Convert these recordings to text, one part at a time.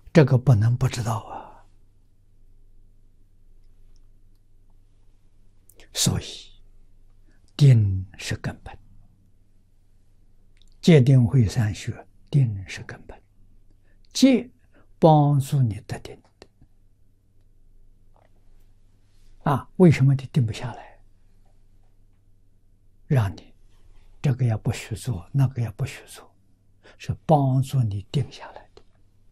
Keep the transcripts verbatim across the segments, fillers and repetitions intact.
这个不能不知道啊。所以定是根本，戒定慧三学，定是根本，戒帮助你得定的啊。为什么你定不下来？让你这个也不许做，那个也不许做，是帮助你定下来的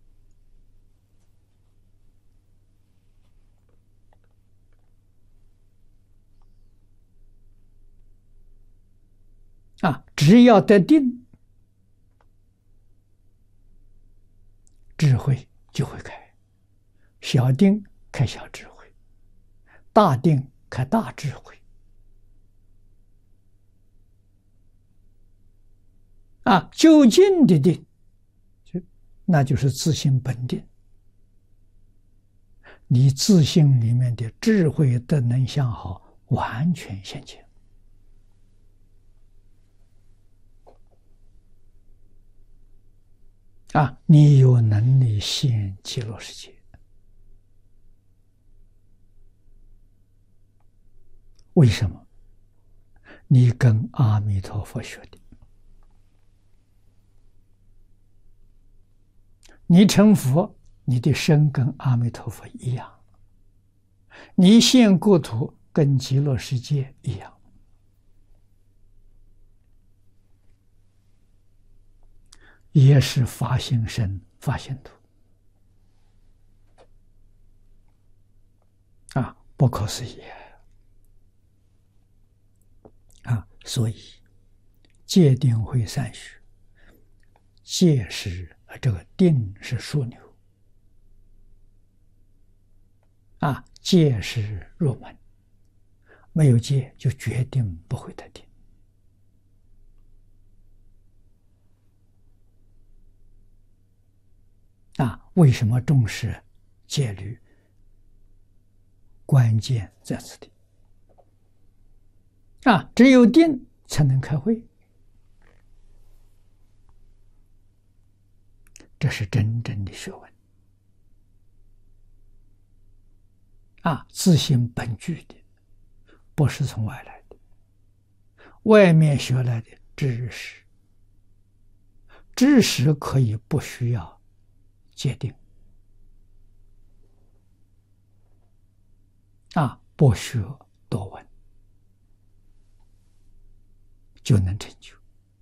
啊。只要得定，智慧就会开，小定开小智慧，大定开大智慧啊。究竟的定，那就是自性本定，你自性里面的智慧德能相好完全现前啊，你有能力现极乐世界。为什么？你跟阿弥陀佛学的，你成佛，你的身跟阿弥陀佛一样，你现国土跟极乐世界一样，也是发心身发心土啊，不可思议啊！所以戒定慧三学，戒是这个定是枢纽啊，戒是入门，没有戒就决定不会得定啊。为什么重视戒律？关键在此地啊，只有定才能开会，这是真正的学问啊，自性本具的，不是从外来的，外面学来的知识，知识可以不需要界定啊，不学多闻就能成就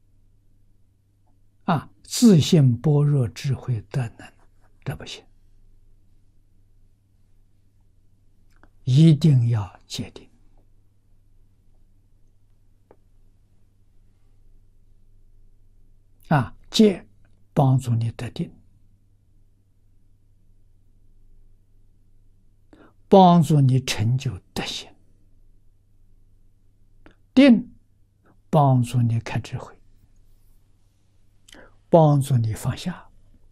啊，自性般若智慧德能，这不行，一定要界定啊，戒帮助你得定，帮助你成就德行，定帮助你开智慧，帮助你放下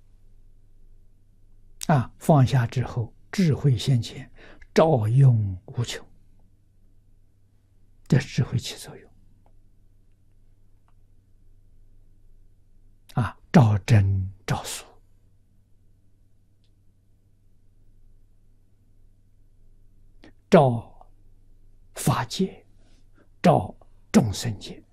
啊，放下之后智慧现前，照用无穷，这智慧起作用啊，照真照俗，照法界，照众生界